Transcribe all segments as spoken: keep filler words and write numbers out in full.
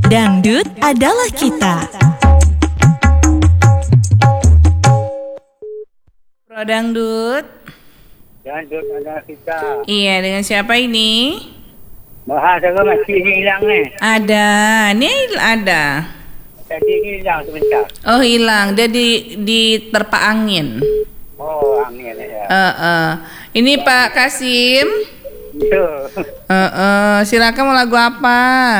Dangdut adalah kita. Pro Dangdut. Dangdut adalah kita. Iya, dengan siapa ini? Bahasa kau masih hilang ni. Ada, ini ada. Tadi hilang sebentar. Oh hilang, dia di, di terpa angin. Oh angin ya. Uh, uh. Ini Pak Kasim. Itu. Uh, uh. Silakan mau lagu apa?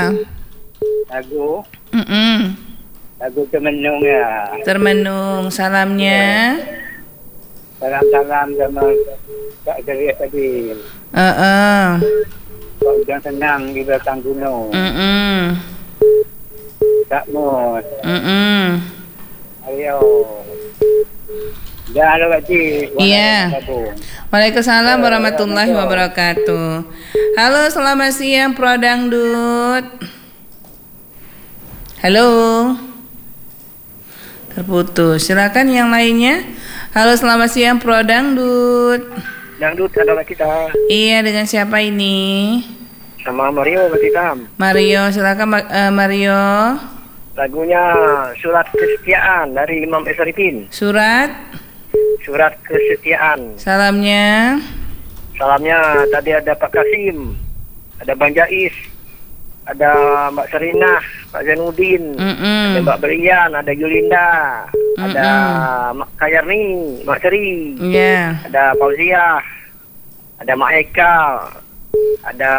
Lagu. Mm -mm. Lagu Termenung ya. Termenung, salamnya. Salam-salam sama Kak Jeris tadi. Uh, uh. Kau hujan senang di belakang gunung. Mm -mm. Kak Mus. Mm -mm. Ayo. Dah lo Pakcik. Iya. Waalaikumsalam warahmatullahi wabarakatuh. Halo, selamat siang Pro Dangdut. Halo. Terputus. Silakan yang lainnya. Halo, selamat siang Pro Dangdut. Dangdut adalah kita. Iya, dengan siapa ini? Sama Mario Batitam. Mario, silakan uh, Mario. Lagunya Surat Kesetiaan dari Imam Esaripin. Surat Surat Kesetiaan. Salamnya. Salamnya tadi ada Pak Kasim, ada Bang Jais, ada Mbak Serinah, Pak Zainuddin, Mm -mm. ada Mbak Berian, ada Yulinda, Mm -mm. ada Mak Kayarni, Mak Seri, Iya. ada Fauziah, ada Mak Eka, ada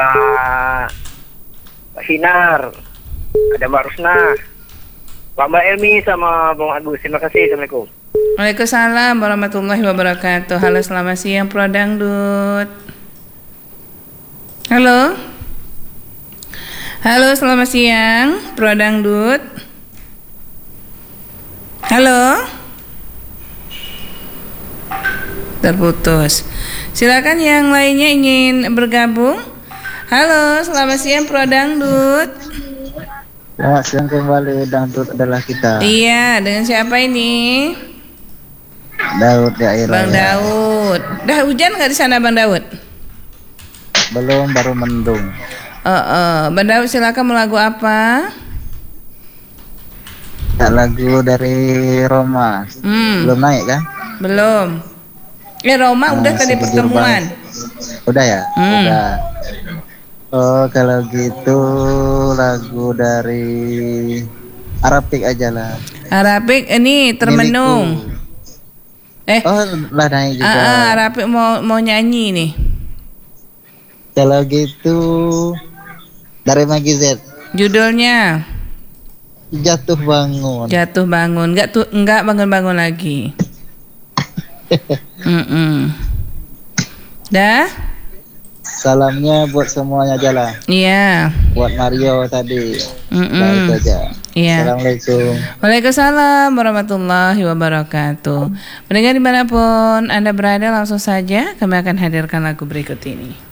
Pak Sinar, ada Mbak Rusna, Pak Mbak Elmi sama Bang Agus. Terima kasih. Assalamualaikum. Waalaikumsalam warahmatullahi wabarakatuh. Halo, selamat siang Pro Dangdut. Halo. Halo, selamat siang Pro Dangdut. Halo. Terputus. Silakan yang lainnya ingin bergabung. Halo, selamat siang Pro Dangdut. Selamat siang kembali, Dangdut adalah kita. Iya, dengan siapa ini? Daud ya, Ira, Bang ya. Daud. Dah hujan nggak di sana Bang Daud? Belum, baru mendung. Uh, uh. Bang Daud, silakan mau lagu apa? Ya, lagu dari Roma. Hmm. Belum naik kan? Belum. Eh Roma Nah, udah tadi sebujur pertemuan. banget. Udah ya? Hmm. Udah. Oh, kalau gitu lagu dari Arabik aja lah. Arabik ini Termenung. Milikku. Eh. Oh, lah naik juga. Ah, ah, Arabik mau mau nyanyi nih. Kalau gitu dari Magizet. Judulnya Jatuh Bangun. Jatuh Bangun. Enggak tuh, enggak bangun-bangun lagi. Mm -mm. Dah? Salamnya buat semuanya aja lah. Iya. Buat Mario tadi. Mm -mm. Nah, itu aja. Iya. Assalamualaikum. Waalaikumsalam warahmatullahi wabarakatuh. Pendengar dimanapun Anda berada, langsung saja kami akan hadirkan lagu berikut ini.